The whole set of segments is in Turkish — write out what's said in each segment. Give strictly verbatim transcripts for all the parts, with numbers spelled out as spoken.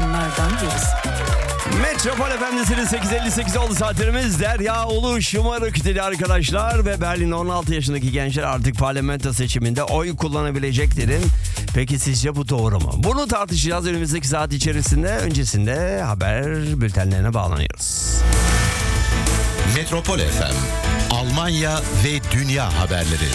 yaşananlardan birisi. Metropol Efendisi'nin sekiz elli sekiz oldu saatlerimiz. Derya Ulu şımarık dedi arkadaşlar ve Berlin on altı yaşındaki gençler artık parlamento seçiminde oy kullanabilecek dedin. Peki sizce bu doğru mu? Bunu tartışacağız önümüzdeki saat içerisinde. Öncesinde haber bültenlerine bağlanıyoruz. Metropol F M, Almanya ve dünya haberleri.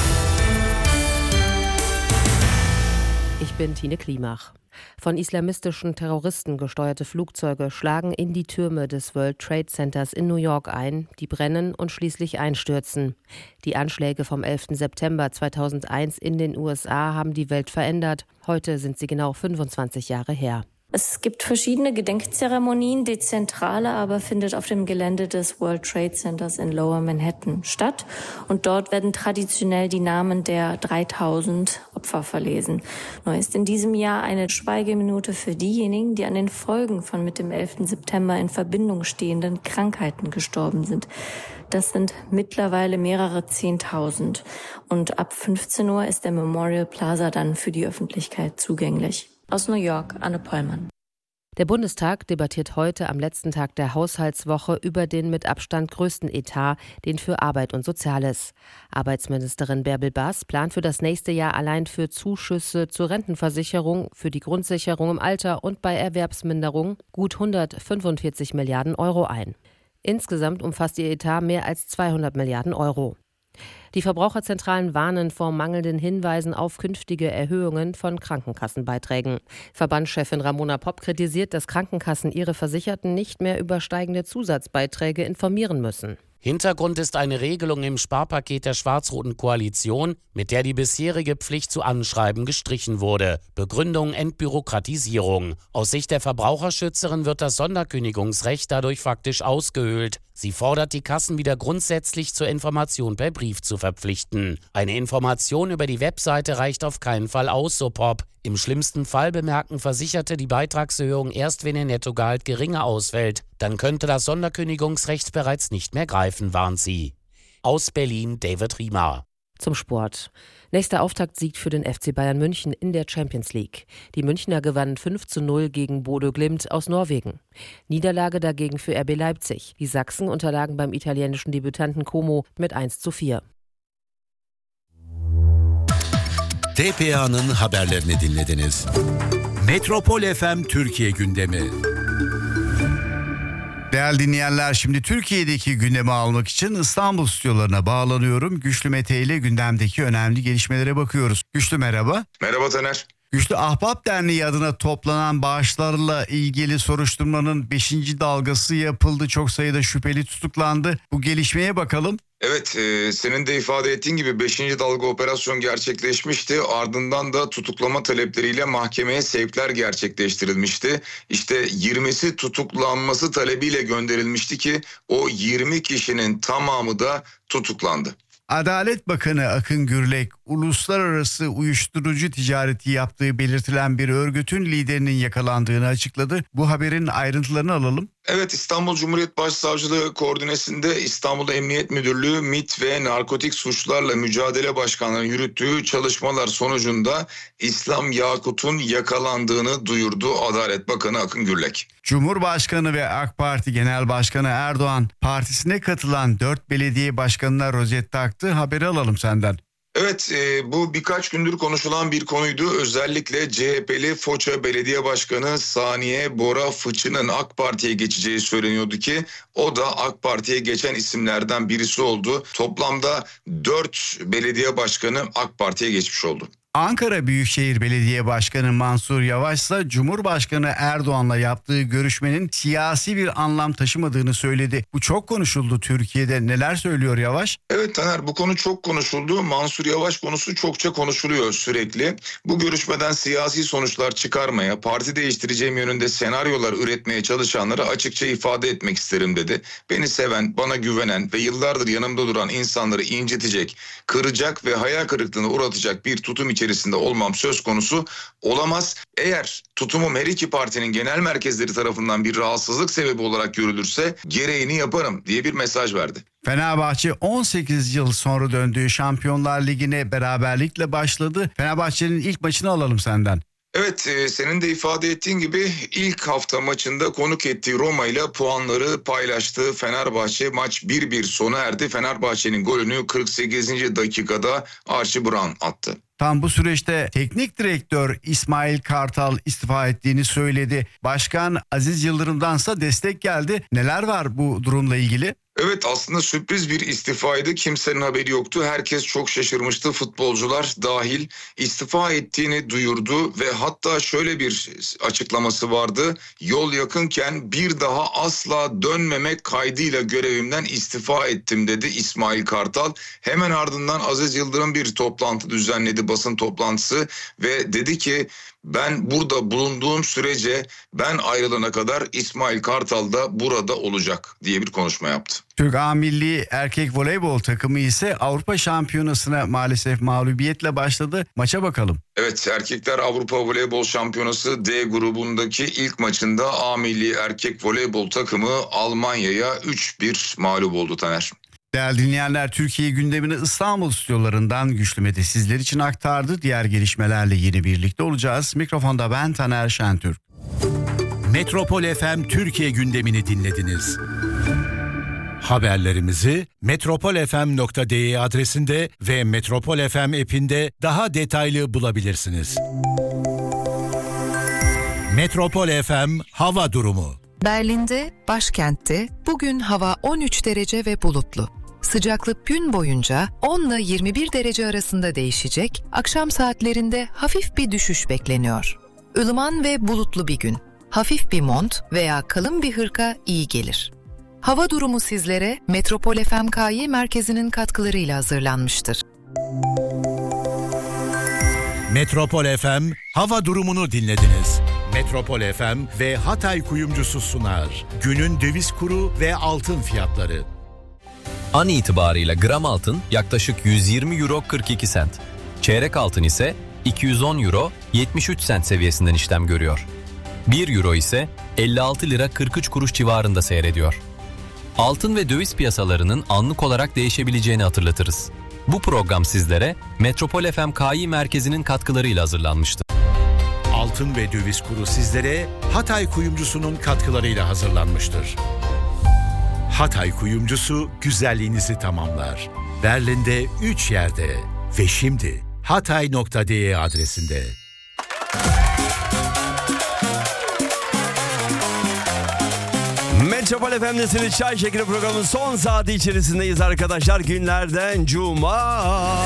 Ich bin Tine Klimach. Von islamistischen Terroristen gesteuerte Flugzeuge schlagen in die Türme des World Trade Centers in New York ein, die brennen und schließlich einstürzen. Die Anschläge vom elften September zweitausendeins in den U S A haben die Welt verändert. Heute sind sie genau fünfundzwanzig Jahre her. Es gibt verschiedene Gedenkzeremonien. Die zentrale aber findet auf dem Gelände des World Trade Centers in Lower Manhattan statt. Und dort werden traditionell die Namen der dreitausend Opfer verlesen. Neu ist in diesem Jahr eine Schweigeminute für diejenigen, die an den Folgen von mit dem elften September in Verbindung stehenden Krankheiten gestorben sind. Das sind mittlerweile mehrere Zehntausend. Und ab fünfzehn Uhr ist der Memorial Plaza dann für die Öffentlichkeit zugänglich. Aus New York, Anne Pollmann. Der Bundestag debattiert heute am letzten Tag der Haushaltswoche über den mit Abstand größten Etat, den für Arbeit und Soziales. Arbeitsministerin Bärbel Baas plant für das nächste Jahr allein für Zuschüsse zur Rentenversicherung, für die Grundsicherung im Alter und bei Erwerbsminderung gut hundertfünfundvierzig Milliarden Euro ein. Insgesamt umfasst ihr Etat mehr als zweihundert Milliarden Euro. Die Verbraucherzentralen warnen vor mangelnden Hinweisen auf künftige Erhöhungen von Krankenkassenbeiträgen. Verbandschefin Ramona Popp kritisiert, dass Krankenkassen ihre Versicherten nicht mehr über steigende Zusatzbeiträge informieren müssen. Hintergrund ist eine Regelung im Sparpaket der schwarz-roten Koalition, mit der die bisherige Pflicht zu Anschreiben gestrichen wurde. Begründung Entbürokratisierung. Aus Sicht der Verbraucherschützerin wird das Sonderkündigungsrecht dadurch faktisch ausgehöhlt. Sie fordert die Kassen wieder grundsätzlich zur Information per Brief zu verpflichten. Eine Information über die Webseite reicht auf keinen Fall aus, so Popp. Im schlimmsten Fall bemerken Versicherte die Beitragserhöhung erst, wenn ihr Nettogehalt geringer ausfällt. Dann könnte das Sonderkündigungsrecht bereits nicht mehr greifen, warnt sie. Aus Berlin, David Riemer. Zum Sport. Nächster Auftaktsieg für den F C Bayern München in der Champions League. Die Münchner gewannen fünf zu null gegen Bodø Glimt aus Norwegen. Niederlage dagegen für R B Leipzig. Die Sachsen unterlagen beim italienischen Debütanten Como mit eins zu vier. T P A'nın haberlerini dinlediniz. Metropol F M Türkiye gündemi. Değerli dinleyenler, şimdi Türkiye'deki gündemi almak için İstanbul stüdyolarına bağlanıyorum. Güçlü Mete ile gündemdeki önemli gelişmelere bakıyoruz. Güçlü merhaba. Merhaba Taner. Güçlü, Ahbap Derneği adına toplanan bağışlarla ilgili soruşturmanın beşinci dalgası yapıldı. Çok sayıda şüpheli tutuklandı. Bu gelişmeye bakalım. Evet, e, senin de ifade ettiğin gibi beşinci dalga operasyon gerçekleşmişti. Ardından da tutuklama talepleriyle mahkemeye sevkler gerçekleştirilmişti. İşte yirmisi tutuklanması talebiyle gönderilmişti ki o yirmi kişinin tamamı da tutuklandı. Adalet Bakanı Akın Gürlek, uluslararası uyuşturucu ticareti yaptığı belirtilen bir örgütün liderinin yakalandığını açıkladı. Bu haberin ayrıntılarını alalım. Evet, İstanbul Cumhuriyet Başsavcılığı koordinesinde İstanbul Emniyet Müdürlüğü MİT ve Narkotik Suçlarla Mücadele Başkanlığı'nın yürüttüğü çalışmalar sonucunda İslam Yakut'un yakalandığını duyurdu Adalet Bakanı Akın Gürlek. Cumhurbaşkanı ve AK Parti Genel Başkanı Erdoğan partisine katılan dört belediye başkanına rozet taktı. Haberi alalım senden. Evet, e, bu birkaç gündür konuşulan bir konuydu. Özellikle C H P'li Foça Belediye Başkanı Saniye Bora Fıçı'nın AK Parti'ye geçeceği söyleniyordu ki o da AK Parti'ye geçen isimlerden birisi oldu. Toplamda dört belediye başkanı AK Parti'ye geçmiş oldu. Ankara Büyükşehir Belediye Başkanı Mansur Yavaş ise Cumhurbaşkanı Erdoğan'la yaptığı görüşmenin siyasi bir anlam taşımadığını söyledi. Bu çok konuşuldu Türkiye'de. Neler söylüyor Yavaş? Evet Taner, bu konu çok konuşuldu. Mansur Yavaş konusu çokça konuşuluyor sürekli. Bu görüşmeden siyasi sonuçlar çıkarmaya, parti değiştireceğim yönünde senaryolar üretmeye çalışanlara açıkça ifade etmek isterim dedi. Beni seven, bana güvenen ve yıllardır yanımda duran insanları incitecek, kıracak ve hayal kırıklığına uğratacak bir tutum içerisinde olmam söz konusu olamaz. Eğer tutumum her iki partinin genel merkezleri tarafından bir rahatsızlık sebebi olarak görülürse gereğini yaparım diye bir mesaj verdi. Fenerbahçe on sekiz yıl sonra döndüğü Şampiyonlar Ligi'ne beraberlikle başladı. Fenerbahçe'nin ilk maçını alalım senden. Evet, e, senin de ifade ettiğin gibi ilk hafta maçında konuk ettiği Roma ile puanları paylaştı. Fenerbahçe maç bir bir sona erdi. Fenerbahçe'nin golünü kırk sekizinci dakikada Archie Brown attı. Tam bu süreçte teknik direktör İsmail Kartal istifa ettiğini söyledi. Başkan Aziz Yıldırım'dansa destek geldi. Neler var bu durumla ilgili? Evet, aslında sürpriz bir istifaydı. Kimsenin haberi yoktu. Herkes çok şaşırmıştı. Futbolcular dahil istifa ettiğini duyurdu ve hatta şöyle bir açıklaması vardı. Yol yakınken bir daha asla dönmemek kaydıyla görevimden istifa ettim dedi İsmail Kartal. Hemen ardından Aziz Yıldırım bir toplantı düzenledi, basın toplantısı, ve dedi ki ben burada bulunduğum sürece, ben ayrılana kadar İsmail Kartal da burada olacak diye bir konuşma yaptı. Türk A Milli Erkek Voleybol takımı ise Avrupa Şampiyonası'na maalesef mağlubiyetle başladı. Maça bakalım. Evet, Erkekler Avrupa Voleybol Şampiyonası D grubundaki ilk maçında A Milli Erkek Voleybol takımı Almanya'ya üç bir mağlup oldu Taner. Değerli dinleyenler, Türkiye gündemini İstanbul stüdyolarından Güçlü Mete sizler için aktardı. Diğer gelişmelerle yine birlikte olacağız. Mikrofonda ben Taner Şentürk. Metropol F M Türkiye gündemini dinlediniz. Haberlerimizi metropol f m nokta d e adresinde ve Metropol F M app'inde daha detaylı bulabilirsiniz. Metropol F M hava durumu. Berlin'de, başkentte bugün hava on üç derece ve bulutlu. Sıcaklık gün boyunca on ile yirmi bir derece arasında değişecek, akşam saatlerinde hafif bir düşüş bekleniyor. Ilıman ve bulutlu bir gün. Hafif bir mont veya kalın bir hırka iyi gelir. Hava durumu sizlere Metropol F M K Y merkezinin katkılarıyla hazırlanmıştır. Metropol F M hava durumunu dinlediniz. Metropol F M ve Hatay kuyumcusu sunar. Günün döviz kuru ve altın fiyatları. An itibarıyla gram altın yaklaşık yüz yirmi euro kırk iki sent. Çeyrek altın ise iki yüz on euro yetmiş üç sent seviyesinden işlem görüyor. bir euro ise elli altı lira kırk üç kuruş civarında seyrediyor. Altın ve döviz piyasalarının anlık olarak değişebileceğini hatırlatırız. Bu program sizlere Metropol F M K Y merkezinin katkılarıyla hazırlanmıştır. Altın ve döviz kuru sizlere Hatay kuyumcusunun katkılarıyla hazırlanmıştır. Hatay kuyumcusu güzelliğinizi tamamlar. Berlin'de üç yerde ve şimdi hatay nokta d e adresinde. Metropol F M'desiniz. Çay Şekeri programının son saati içerisindeyiz arkadaşlar. Günlerden Cuma.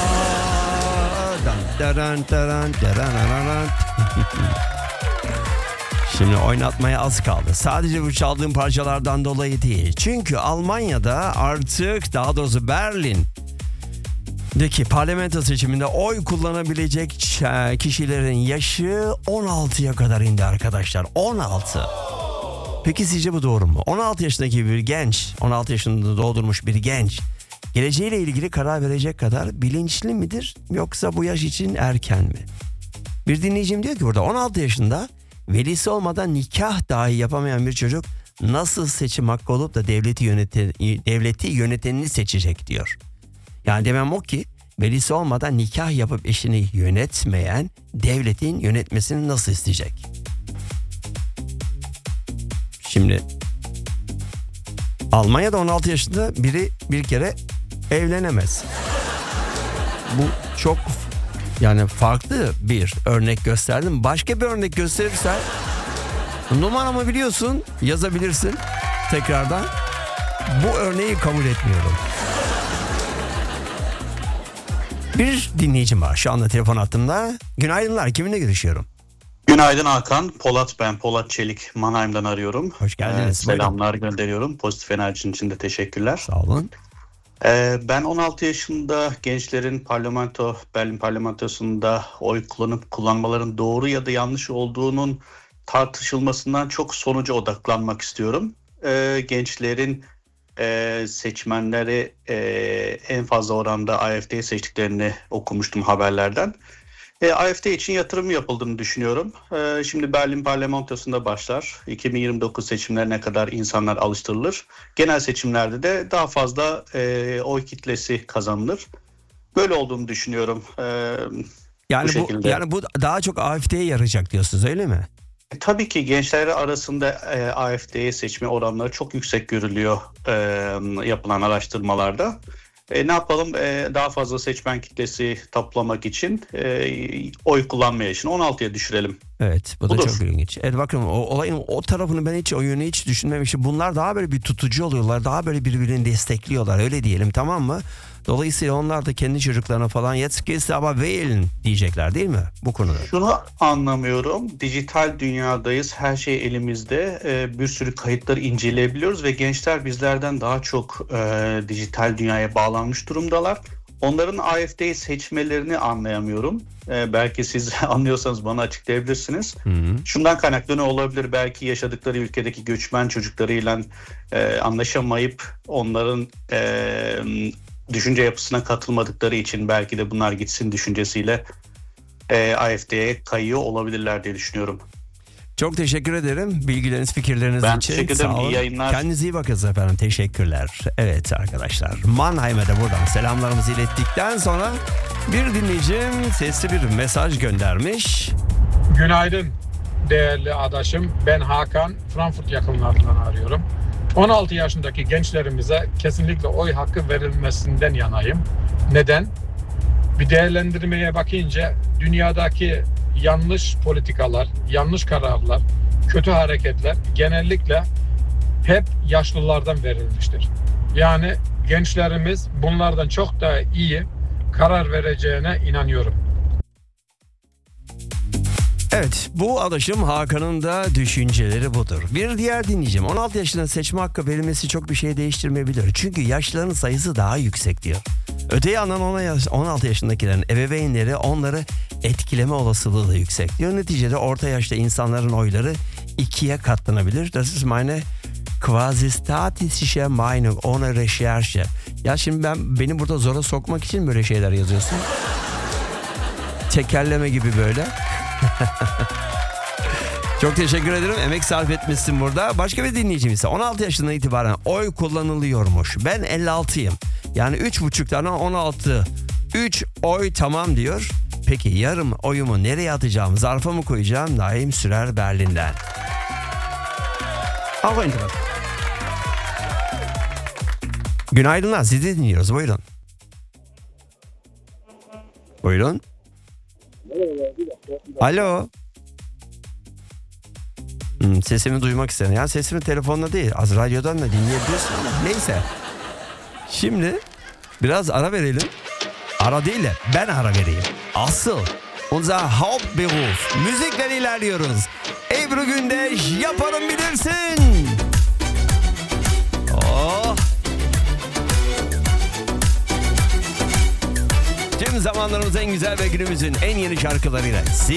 Şimdi oynatmaya az kaldı. Sadece bu çaldığım parçalardan dolayı değil. Çünkü Almanya'da artık, daha doğrusu Berlin'deki parlamento seçiminde oy kullanabilecek kişilerin yaşı on altıya kadar indi arkadaşlar. on altı. Peki sizce bu doğru mu? on altı yaşındaki bir genç, on altı yaşında doldurmuş bir genç geleceğiyle ilgili karar verecek kadar bilinçli midir, yoksa bu yaş için erken mi? Bir dinleyicim diyor ki burada, on altı yaşında velisi olmadan nikah dahi yapamayan bir çocuk nasıl seçim hakkı olup da devleti yöneten, devleti yönetenini seçecek diyor. Yani demem o ki, velisi olmadan nikah yapıp eşini yönetmeyen devletin yönetmesini nasıl isteyecek? Şimdi Almanya'da on altı yaşında biri bir kere evlenemez. Bu çok yani farklı bir örnek gösterdim. Başka bir örnek gösterirsen, numaramı biliyorsun, yazabilirsin tekrardan. Bu örneği kabul etmiyorum. Bir dinleyicim var şu anda telefon hattımda. Günaydınlar, kiminle görüşüyorum? Günaydın Hakan. Polat ben. Polat Çelik. Mannheim'dan arıyorum. Hoş geldiniz. Ee, selamlar gönderiyorum. Pozitif enerjinin için de teşekkürler. Sağ olun. Ee, ben on altı yaşında gençlerin parlamento, Berlin parlamentosunda oy kullanıp kullanmaların doğru ya da yanlış olduğunun tartışılmasından çok sonuca odaklanmak istiyorum. Ee, gençlerin e, seçmenleri e, en fazla oranda A F D'yi seçtiklerini okumuştum haberlerden. E, A F D için yatırım yapıldığını düşünüyorum. E, şimdi Berlin parlamentosunda başlar. iki bin yirmi dokuz seçimlerine kadar insanlar alıştırılır. Genel seçimlerde de daha fazla e, oy kitlesi kazanılır. Böyle olduğunu düşünüyorum. E, Yani bu bu, şekilde. yani bu daha çok A F D'ye yarayacak diyorsunuz, öyle mi? E, tabii ki gençler arasında e, A F D'ye seçme oranları çok yüksek görülüyor e, yapılan araştırmalarda. E, ne yapalım? E, daha fazla seçmen kitlesi toplamak için e, oy kullanma yaşını on altıya düşürelim. Evet, bu da Budur. çok ilginç. Evet, bakın o olayın o tarafını ben hiç, o yönü hiç düşünmemiştim. Bunlar daha böyle bir tutucu oluyorlar. Daha böyle birbirini destekliyorlar, öyle diyelim, tamam mı? Dolayısıyla onlar da kendi çocuklarına falan jetzt geht's aber wählen diyecekler, değil mi bu konuda? Şunu anlamıyorum. Dijital dünyadayız. Her şey elimizde. E, bir sürü kayıtları inceleyebiliyoruz ve gençler bizlerden daha çok e, dijital dünyaya bağlanmış durumdalar. Onların A F D'yi seçmelerini anlayamıyorum. E, belki siz anlıyorsanız bana açıklayabilirsiniz. Hı hı. Şundan kaynaklanıyor olabilir. Belki yaşadıkları ülkedeki göçmen çocuklarıyla e, anlaşamayıp onların e, düşünce yapısına katılmadıkları için belki de bunlar gitsin düşüncesiyle e, A F D'ye kayıyor olabilirler diye düşünüyorum. Çok teşekkür ederim bilgileriniz, fikirleriniz Ben için. teşekkür ederim. Sağ olun. İyi yayınlar. Kendinize iyi bakın efendim. Teşekkürler. Evet arkadaşlar, Mannheim'e de buradan selamlarımızı ilettikten sonra bir dinleyicim sesli bir mesaj göndermiş. Günaydın değerli adaşım. Ben Hakan. Frankfurt yakınlarından arıyorum. on altı yaşındaki gençlerimize kesinlikle oy hakkı verilmesinden yanayım. Neden? Bir değerlendirmeye bakınca dünyadaki yanlış politikalar, yanlış kararlar, kötü hareketler genellikle hep yaşlılardan verilmiştir. Yani gençlerimiz bunlardan çok daha iyi karar vereceğine inanıyorum. Evet, bu adaşım Hakan'ın da düşünceleri budur. Bir diğer dinleyicim, on altı yaşında seçme hakkı verilmesi çok bir şey değiştirmeyebilir. Çünkü yaşlıların sayısı daha yüksek diyor. Öte yandan on altı yaşındakilerin ebeveynleri onları etkileme olasılığı da yüksek diyor. Neticede orta yaşta insanların oyları ikiye katlanabilir. Das ist meine quasi-statistische Meinung ohne Recherche. Ya şimdi ben beni burada zora sokmak için böyle şeyler yazıyorsun. Tekerleme gibi böyle. Çok teşekkür ederim. Emek sarf etmişsin burada. Başka bir dinleyicim ise on altı yaşından itibaren oy kullanılıyormuş. Ben elli altıyım. Yani üç buçuktan on altı. üç oy tamam diyor. Peki yarım oyumu nereye atacağım? Zarfa mı koyacağım? Naim Sürer Berlin'den. Al Günaydınlar. Sizi dinliyoruz. Buyurun. Buyurun. Alo. Hmm, sesimi duymak istedim. Ya sesimi telefonla değil, az radyodan da dinleyebiliyorsun ama neyse. Şimdi biraz ara verelim. Ara değil de ben ara vereyim. Asıl unser Hauptberuf. Müzikle ilerliyoruz. Ebru Gündeş, yaparım bilirsin. Oh. Tüm zamanlarımızın en güzel ve günümüzün en yeni şarkılarıyla